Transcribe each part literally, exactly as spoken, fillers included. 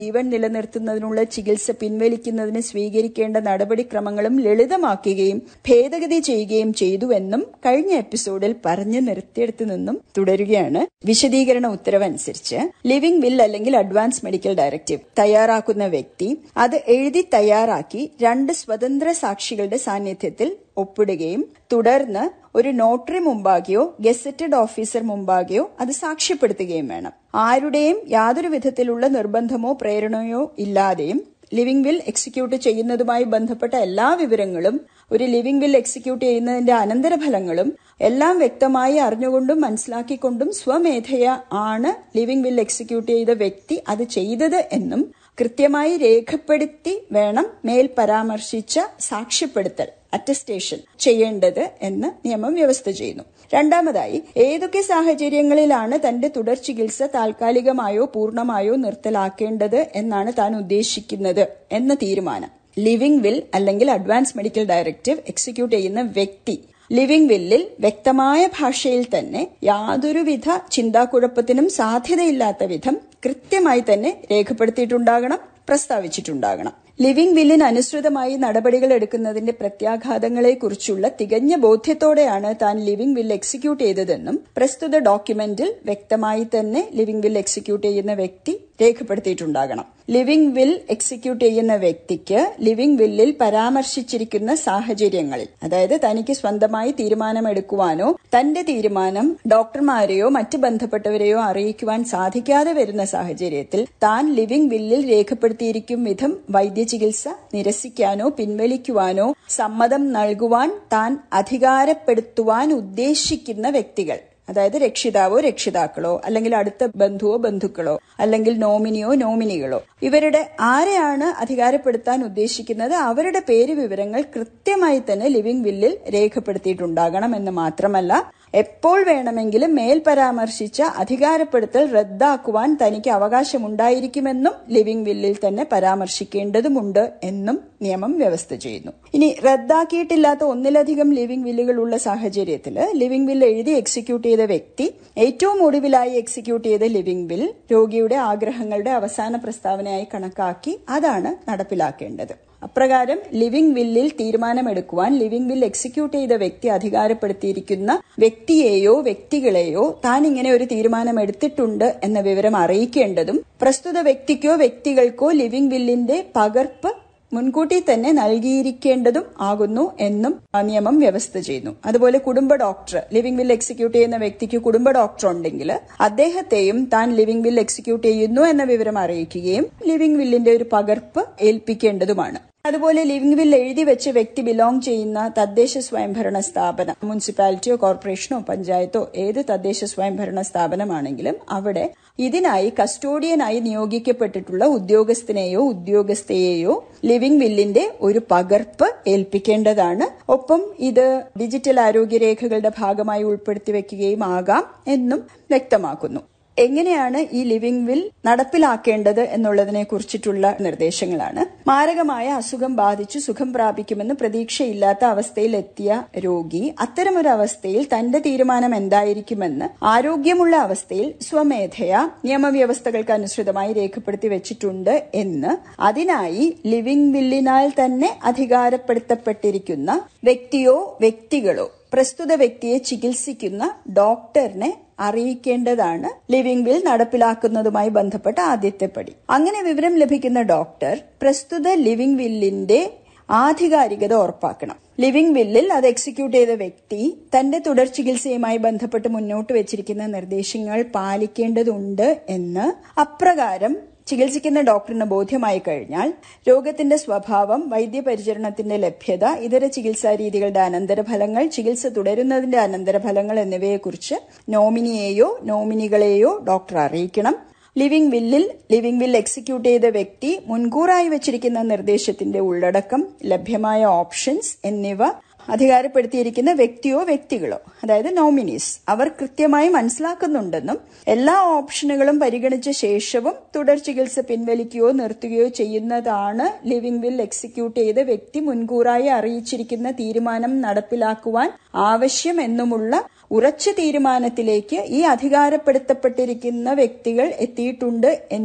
ജീവൻ നിലനിർത്തുന്നതിനുള്ള ചികിത്സ പിൻവലിക്കുന്നതിന് സ്വീകരിക്കേണ്ട നടപടിക്രമങ്ങളും ലളിതമാക്കുകയും ഭേദഗതി ചെയ്യുകയും ചെയ്തുവെന്നും കഴിഞ്ഞ എപ്പിസോഡിൽ പറഞ്ഞു നിർത്തിയെടുത്തു നിന്നും തുടരുകയാണ്. വിശദീകരണ ഉത്തരവനുസരിച്ച് ലിവിംഗ് വിൽ അല്ലെങ്കിൽ അഡ്വാൻസ് മെഡിക്കൽ ഡയറക്റ്റീവ് തയ്യാറാക്കുന്ന വ്യക്തി അത് എഴുതി തയ്യാറാക്കി രണ്ട് സ്വതന്ത്ര സാക്ഷികളുടെ സാന്നിധ്യത്തിൽ ഒപ്പിടുകയും തുടർന്ന് ഒരു നോട്ടറി മുമ്പാകെയോ ഗസറ്റഡ് ഓഫീസർ മുമ്പാകെയോ അത് സാക്ഷ്യപ്പെടുത്തുകയും വേണം. ആരുടെയും യാതൊരു വിധത്തിലുള്ള നിർബന്ധമോ പ്രേരണയോ ഇല്ലാതെയും ലിവിംഗ് വിൽ എക്സിക്യൂട്ട് ചെയ്യുന്നതുമായി ബന്ധപ്പെട്ട എല്ലാ വിവരങ്ങളും, ഒരു ലിവിംഗ് വിൽ എക്സിക്യൂട്ട് ചെയ്യുന്നതിന്റെ അനന്തരഫലങ്ങളും എല്ലാം വ്യക്തമായി അറിഞ്ഞുകൊണ്ടും മനസ്സിലാക്കിക്കൊണ്ടും സ്വമേധയ ആണ് ലിവിംഗ് വിൽ എക്സിക്യൂട്ട് ചെയ്ത വ്യക്തി അത് ചെയ്തത് എന്നും കൃത്യമായി രേഖപ്പെടുത്തി വേണം മേൽ പരാമർശിച്ച സാക്ഷ്യപ്പെടുത്തൽ അറ്റസ്റ്റേഷൻ ചെയ്യേണ്ടത് എന്ന് നിയമം വ്യവസ്ഥ ചെയ്യുന്നു. രണ്ടാമതായി, ഏതൊക്കെ സാഹചര്യങ്ങളിലാണ് തന്റെ തുടർ ചികിത്സ താൽക്കാലികമായോ പൂർണ്ണമായോ നിർത്തലാക്കേണ്ടത് എന്നാണ് താൻ ഉദ്ദേശിക്കുന്നത് എന്ന തീരുമാനം ലിവിംഗ് വിൽ അല്ലെങ്കിൽ അഡ്വാൻസ് മെഡിക്കൽ ഡയറക്റ്റീവ് എക്സിക്യൂട്ട് ചെയ്യുന്ന വ്യക്തി ലിവിംഗ് വില്ലിൽ വ്യക്തമായ ഭാഷയിൽ തന്നെ യാതൊരുവിധ ചിന്താക്കുഴപ്പത്തിനും സാധ്യതയില്ലാത്ത വിധം കൃത്യമായി തന്നെ രേഖപ്പെടുത്തിയിട്ടുണ്ടാകണം, പ്രസ്താവിച്ചിട്ടുണ്ടാകണം. ലിവിംഗ് വില്ലിന് അനുസൃതമായി നടപടികൾ എടുക്കുന്നതിന്റെ പ്രത്യാഘാതങ്ങളെക്കുറിച്ചുള്ള തികഞ്ഞ ബോധ്യത്തോടെയാണ് താൻ ലിവിംഗ് വിൽ എക്സിക്യൂട്ട് ചെയ്തതെന്നും പ്രസ്തുത ഡോക്യുമെന്റിൽ വ്യക്തമായി തന്നെ ലിവിംഗ് വിൽ എക്സിക്യൂട്ട് ചെയ്യുന്ന വ്യക്തി രേഖപ്പെടുത്തിയിട്ടുണ്ടാകണം. ലിവിംഗ് വിൽ എക്സിക്യൂട്ട് ചെയ്യുന്ന വ്യക്തിക്ക് ലിവിംഗ് വില്ലിൽ പരാമർശിച്ചിരിക്കുന്ന സാഹചര്യങ്ങളിൽ, അതായത് തനിക്ക് സ്വന്തമായി തീരുമാനമെടുക്കുവാനോ തന്റെ തീരുമാനം ഡോക്ടർമാരെയോ മറ്റ് ബന്ധപ്പെട്ടവരെയോ അറിയിക്കുവാൻ സാധിക്കാതെ വരുന്ന സാഹചര്യത്തിൽ താൻ ലിവിംഗ് വില്ലിൽ രേഖപ്പെടുത്തിയിരിക്കും വിധം വൈദ്യ ചികിത്സ നിരസിക്കാനോ പിൻവലിക്കുവാനോ സമ്മതം നൽകുവാൻ താൻ അധികാരപ്പെടുത്തുവാൻ ഉദ്ദേശിക്കുന്ന വ്യക്തികൾ, അതായത് രക്ഷിതാവോ രക്ഷിതാക്കളോ അല്ലെങ്കിൽ അടുത്ത ബന്ധുവോ ബന്ധുക്കളോ അല്ലെങ്കിൽ നോമിനിയോ നോമിനികളോ, ഇവരുടെ ആരെയാണ് അധികാരപ്പെടുത്താൻ ഉദ്ദേശിക്കുന്നത് അവരുടെ പേര് വിവരങ്ങൾ കൃത്യമായി തന്നെ ലിവിംഗ് വില്ലിൽ രേഖപ്പെടുത്തിയിട്ടുണ്ടാകണം എന്ന് മാത്രമല്ല, എപ്പോൾ വേണമെങ്കിലും മേൽ പരാമർശിച്ച അധികാരപ്പെടുത്തൽ റദ്ദാക്കുവാൻ തനിക്ക് അവകാശമുണ്ടായിരിക്കുമെന്നും ലിവിംഗ് വില്ലിൽ തന്നെ പരാമർശിക്കേണ്ടതുണ്ട് എന്നും നിയമം വ്യവസ്ഥ ചെയ്യുന്നു. ഇനി റദ്ദാക്കിയിട്ടില്ലാത്ത ഒന്നിലധികം ലിവിംഗ് വില്ലുകൾ ഉള്ള സാഹചര്യത്തിൽ ലിവിംഗ് വില്ല് എഴുതി എക്സിക്യൂട്ട് ചെയ്ത വ്യക്തി ഏറ്റവും ഒടുവിലായി എക്സിക്യൂട്ട് ചെയ്ത ലിവിംഗ് വിൽ രോഗിയുടെ ആഗ്രഹങ്ങളുടെ അവസാന പ്രസ്താവനയായി കണക്കാക്കി അതാണ് നടപ്പിലാക്കേണ്ടത്. അപ്രകാരം ലിവിംഗ് വില്ലിൽ തീരുമാനമെടുക്കുവാൻ ലിവിംഗ് വിൽ എക്സിക്യൂട്ട് ചെയ്ത വ്യക്തി അധികാരപ്പെടുത്തിയിരിക്കുന്ന വ്യക്തിയെയോ വ്യക്തികളെയോ താൻ ഇങ്ങനെ ഒരു തീരുമാനം എടുത്തിട്ടുണ്ട് എന്ന വിവരം അറിയിക്കേണ്ടതും പ്രസ്തുത വ്യക്തിക്കോ വ്യക്തികൾക്കോ ലിവിംഗ് വില്ലിന്റെ പകർപ്പ് മുൻകൂട്ടി തന്നെ നൽകിയിരിക്കേണ്ടതും ആകുന്നു എന്നും നിയമം വ്യവസ്ഥ ചെയ്യുന്നു. അതുപോലെ കുടുംബ ഡോക്ടർ, ലിവിംഗ് വിൽ എക്സിക്യൂട്ട് ചെയ്യുന്ന വ്യക്തിക്ക് കുടുംബ ഡോക്ടർ ഉണ്ടെങ്കിൽ അദ്ദേഹത്തെയും താൻ ലിവിംഗ് വിൽ എക്സിക്യൂട്ട് ചെയ്യുന്നു എന്ന വിവരം അറിയിക്കുകയും ലിവിംഗ് വില്ലിന്റെ ഒരു പകർപ്പ് ഏൽപ്പിക്കേണ്ടതുമാണ്. അതുപോലെ ലിവിംഗ് വിൽ എഴുതി വെച്ച് വ്യക്തി ബിലോങ് ചെയ്യുന്ന തദ്ദേശ സ്വയംഭരണ സ്ഥാപനം, മുനിസിപ്പാലിറ്റിയോ കോർപ്പറേഷനോ പഞ്ചായത്തോ ഏത് തദ്ദേശ സ്വയംഭരണ സ്ഥാപനമാണെങ്കിലും അവിടെ ഇതിനായി കസ്റ്റോഡിയനായി നിയോഗിക്കപ്പെട്ടിട്ടുള്ള ഉദ്യോഗസ്ഥനെയോ ഉദ്യോഗസ്ഥയെയോ ലിവിംഗ് വില്ലിന്റെ ഒരു പകർപ്പ് ഏൽപ്പിക്കേണ്ടതാണ്. ഒപ്പം ഇത് ഡിജിറ്റൽ ആരോഗ്യരേഖകളുടെ ഭാഗമായി ഉൾപ്പെടുത്തി വെക്കുകയും ആകാം എന്നും വ്യക്തമാക്കുന്നു. എങ്ങനെയാണ് ഈ ലിവിംഗ് വിൽ നടപ്പിലാക്കേണ്ടത് എന്നുള്ളതിനെ കുറിച്ചിട്ടുള്ള നിർദ്ദേശങ്ങളാണ്. മാരകമായ അസുഖം ബാധിച്ചു സുഖം പ്രാപിക്കുമെന്ന് പ്രതീക്ഷയില്ലാത്ത അവസ്ഥയിലെത്തിയ രോഗി അത്തരമൊരു അവസ്ഥയിൽ തന്റെ തീരുമാനം എന്തായിരിക്കുമെന്ന് ആരോഗ്യമുള്ള അവസ്ഥയിൽ സ്വമേധയാ നിയമവ്യവസ്ഥകൾക്ക് അനുസൃതമായി രേഖപ്പെടുത്തി വെച്ചിട്ടുണ്ട് എന്ന് അതിനായി ലിവിംഗ് വില്ലിനാൽ തന്നെ അധികാരപ്പെടുത്തപ്പെട്ടിരിക്കുന്ന വ്യക്തിയോ വ്യക്തികളോ പ്രസ്തുത വ്യക്തിയെ ചികിത്സിക്കുന്ന ഡോക്ടറിനെ അറിയിക്കേണ്ടതാണ് ലിവിംഗ് വിൽ നടപ്പിലാക്കുന്നതുമായി ബന്ധപ്പെട്ട ആദ്യത്തെ പടി. അങ്ങനെ വിവരം ലഭിക്കുന്ന ഡോക്ടർ പ്രസ്തുത ലിവിംഗ് വില്ലിന്റെ ആധികാരികത ഉറപ്പാക്കണം. ലിവിംഗ് വില്ലിൽ അത് എക്സിക്യൂട്ട് ചെയ്ത വ്യക്തി തന്റെ തുടർ ചികിത്സയുമായി ബന്ധപ്പെട്ട് മുന്നോട്ട് വെച്ചിരിക്കുന്ന നിർദ്ദേശങ്ങൾ പാലിക്കേണ്ടതുണ്ട് എന്ന് അപ്രകാരം ചികിത്സിക്കുന്ന ഡോക്ടറിന് ബോധ്യമായി കഴിഞ്ഞാൽ രോഗത്തിന്റെ സ്വഭാവം, വൈദ്യപരിചരണത്തിന്റെ ലഭ്യത, ഇതര ചികിത്സാ രീതികളുടെ അനന്തരഫലങ്ങൾ, ചികിത്സ തുടരുന്നതിന്റെ അനന്തരഫലങ്ങൾ എന്നിവയെക്കുറിച്ച് നോമിനിയെയോ നോമിനികളെയോ ഡോക്ടർ അറിയിക്കണം. ലിവിംഗ് വില്ലിൽ ലിവിംഗ് വിൽ എക്സിക്യൂട്ട് ചെയ്ത വ്യക്തി മുൻകൂറായി വെച്ചിരിക്കുന്ന നിർദ്ദേശത്തിന്റെ ഉള്ളടക്കം, ലഭ്യമായ ഓപ്ഷൻസ് എന്നിവ അധികാരപ്പെടുത്തിയിരിക്കുന്ന വ്യക്തിയോ വ്യക്തികളോ, അതായത് നോമിനീസ്, അവർ കൃത്യമായി മനസ്സിലാക്കുന്നുണ്ടെന്നും എല്ലാ ഓപ്ഷനുകളും പരിഗണിച്ച ശേഷവും തുടർ ചികിത്സ പിൻവലിക്കുകയോ നിർത്തുകയോ ചെയ്യുന്നതാണ് ലിവിംഗ് വിൽ എക്സിക്യൂട്ട് ചെയ്ത വ്യക്തി മുൻകൂറായി അറിയിച്ചിരിക്കുന്ന തീരുമാനം നടപ്പിലാക്കുവാൻ ആവശ്യം എന്നുമുള്ള ഉറച്ച തീരുമാനത്തിലേക്ക് ഈ അധികാരപ്പെടുത്തപ്പെട്ടിരിക്കുന്ന വ്യക്തികൾ എത്തിയിട്ടുണ്ട് എന്നും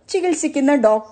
ചികിത്സിക്കുന്ന ഡോക്ടർ